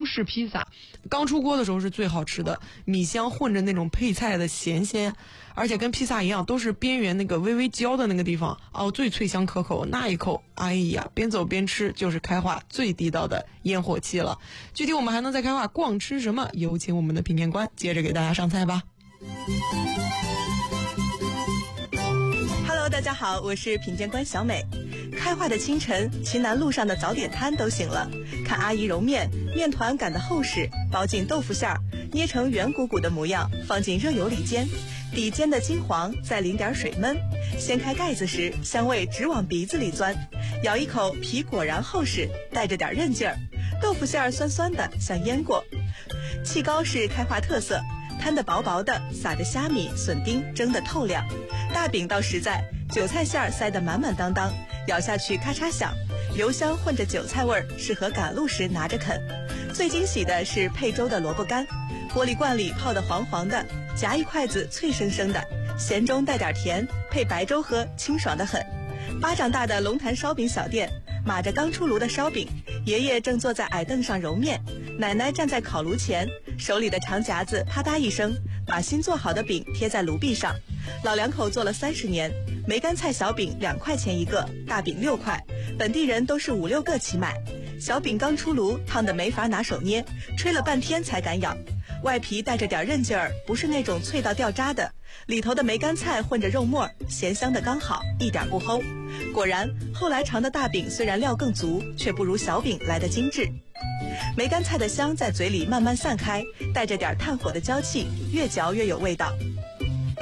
式披萨，刚出锅的时候是最好吃的，米香混着那种配菜的咸鲜，而且跟披萨一样，都是边缘那个微微焦的那个地方最脆香可口，那一口，哎呀，边走边吃就是开化最地道的烟火气了。具体我们还能在开化逛吃什么？有请我们的品鉴官接着给大家上菜吧。 Hello， 大家好，我是品鉴官小美。开化的清晨，秦南路上的早点摊都醒了，看阿姨揉面，面团擀得厚实，包进豆腐馅儿，捏成圆鼓鼓的模样，放进热油里煎，底煎的金黄，再淋点水焖。掀开盖子时，香味直往鼻子里钻，咬一口，皮果然厚实，带着点韧劲儿，豆腐馅儿酸酸的，像腌过。气糕是开化特色，摊得薄薄的，撒着虾米、笋丁，蒸得透亮。大饼倒实在，韭菜馅儿塞得满满当当，咬下去咔嚓响，油香混着韭菜味儿，适合赶路时拿着啃。最惊喜的是配粥的萝卜干，玻璃罐里泡得黄黄的，夹一筷子脆生生的，咸中带点甜，配白粥喝清爽得很。巴掌大的龙潭烧饼小店，码着刚出炉的烧饼，爷爷正坐在矮凳上揉面，奶奶站在烤炉前，手里的长夹子啪嗒一声，把新做好的饼贴在炉壁上。老两口做了30年，梅干菜小饼2块钱一个，大饼6块，本地人都是5、6个起买。小饼刚出炉，烫得没法拿手捏，吹了半天才敢咬。外皮带着点韧劲儿，不是那种脆到掉渣的，里头的梅干菜混着肉末，咸香的刚好，一点不齁。果然，后来尝的大饼虽然料更足，却不如小饼来得精致。梅干菜的香在嘴里慢慢散开，带着点炭火的焦气，越嚼越有味道。